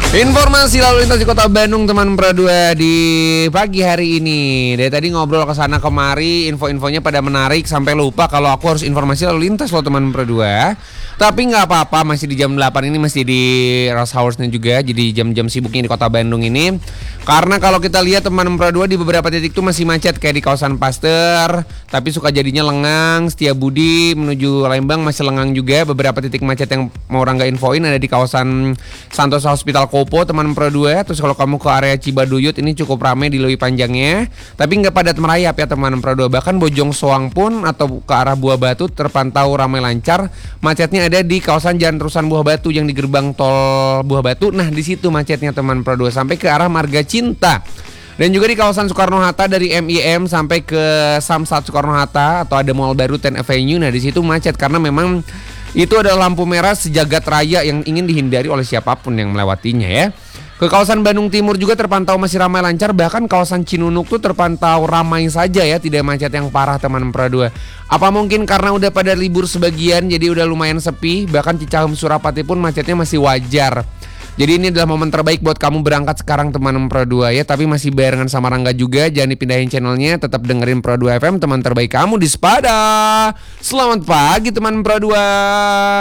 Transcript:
Informasi lalu lintas di Kota Bandung teman Pro 2 di pagi hari ini. Dari tadi ngobrol ke sana kemari, info-infonya pada menarik sampai lupa kalau aku harus informasi lalu lintas loh teman Pro 2. Tapi nggak apa-apa, masih di jam 8 ini, masih di rush hours-nya juga. Jadi jam-jam sibuknya di Kota Bandung ini. Karena kalau kita lihat teman Pro 2 di beberapa titik tuh masih macet kayak di kawasan Pasteur, tapi suka jadinya lengang. Setiabudi menuju Lembang masih lengang juga. Beberapa titik macet yang mau Rangga infoin ada di kawasan Santosa Hospital Kopo teman Pro 2. Terus kalau kamu ke area Cibaduyut ini cukup ramai di Lewi Panjangnya, tapi nggak padat merayap ya teman Pro 2. Bahkan Bojong Soang pun atau ke arah Buah Batu terpantau ramai lancar. Macetnya ada di kawasan Jalan Terusan Buah Batu yang di gerbang tol Buah Batu. Nah di situ macetnya teman Pro 2 sampai ke arah Marga Cinta. Dan juga di kawasan Soekarno-Hatta dari MIM sampai ke Samsat Soekarno-Hatta atau ada Mall Baru 10 Avenue. Nah di situ macet karena memang itu adalah lampu merah sejagat raya yang ingin dihindari oleh siapapun yang melewatinya ya. Ke kawasan Bandung Timur juga terpantau masih ramai lancar. Bahkan kawasan Cinunuk tuh terpantau ramai saja ya, tidak macet yang parah teman Pro 2. Apa mungkin karena udah pada libur sebagian jadi udah lumayan sepi. Bahkan Cicahem Surapati pun macetnya masih wajar. Jadi ini adalah momen terbaik buat kamu berangkat sekarang teman Pro 2 ya. Tapi masih barengan sama Rangga juga. Jangan dipindahin channelnya. Tetap dengerin Pro 2 FM, teman terbaik kamu di Sepada. Selamat pagi teman Pro 2.